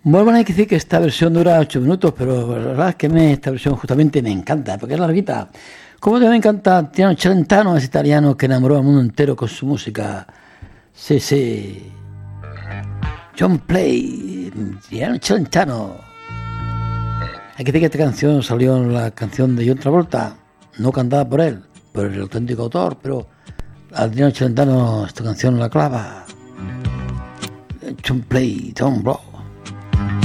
Bueno, hay que decir que esta versión dura 8 minutos, pero la verdad es que esta versión justamente me encanta, porque es larguita. Como también me encanta Tino Celentano, ese italiano que enamoró al mundo entero con su música. Sí, sí. John Play, Tino Celentano. Hay que decir que esta canción salió en la canción de John Travolta, no cantada por él, por el auténtico autor, pero a Tino Celentano esta canción la clava. John Play, Tom Blow.